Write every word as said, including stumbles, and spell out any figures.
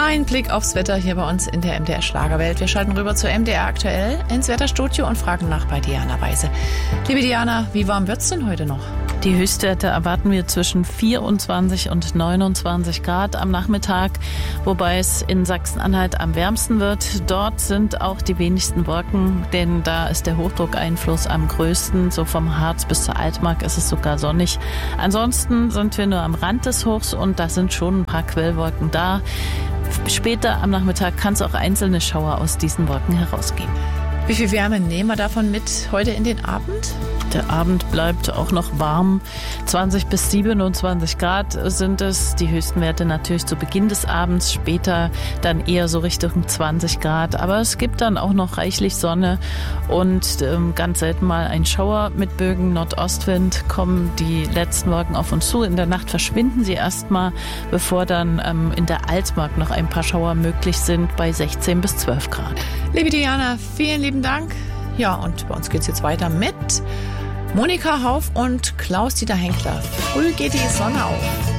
Ein Blick aufs Wetter hier bei uns in der M D R Schlagerwelt. Wir schalten rüber zu M D R aktuell ins Wetterstudio und fragen nach bei Diana Weise. Liebe Diana, wie warm wird's denn heute noch? Die Höchstwerte erwarten wir zwischen vierundzwanzig und neunundzwanzig Grad am Nachmittag, wobei es in Sachsen-Anhalt am wärmsten wird. Dort sind auch die wenigsten Wolken, denn da ist der Hochdruckeinfluss am größten. So vom Harz bis zur Altmark ist es sogar sonnig. Ansonsten sind wir nur am Rand des Hochs und da sind schon ein paar Quellwolken da. Später am Nachmittag kann es auch einzelne Schauer aus diesen Wolken herausgeben. Wie viel Wärme nehmen wir davon mit heute in den Abend? Der Abend bleibt auch noch warm. zwanzig bis siebenundzwanzig Grad sind es. Die höchsten Werte natürlich zu Beginn des Abends, später dann eher so Richtung zwanzig Grad. Aber es gibt dann auch noch reichlich Sonne und ähm, ganz selten mal ein Schauer mit Bögen. Nordostwind kommen die letzten Wolken auf uns zu. In der Nacht verschwinden sie erstmal, bevor dann ähm, in der Altmark noch ein paar Schauer möglich sind bei sechzehn bis zwölf Grad. Liebe Diana, vielen lieben Dank. Ja, und bei uns geht's jetzt weiter mit Monika Hauf und Klaus-Dieter Henkler. Früh geht die Sonne auf.